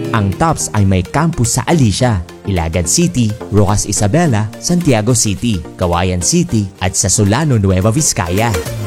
Ang TOPS ay may campus sa Alicia, Ilagan City, Rojas Isabela, Santiago City, Cauayan City at sa Solano, Nueva Vizcaya.